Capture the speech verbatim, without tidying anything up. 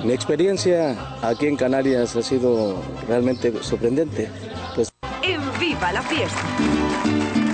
Mi experiencia aquí en Canarias ha sido realmente sorprendente. Pues... ¡En Viva la Fiesta!